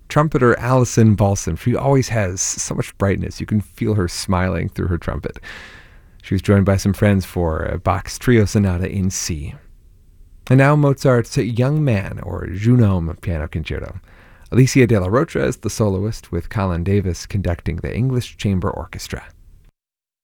trumpeter Alison Balsam. She always has so much brightness. You can feel her smiling through her trumpet. She was joined by some friends for Bach's Trio Sonata in C. And now Mozart's Young Man, or Jeune Homme Piano Concerto. Alicia de la Rocha is the soloist, with Colin Davis conducting the English Chamber Orchestra.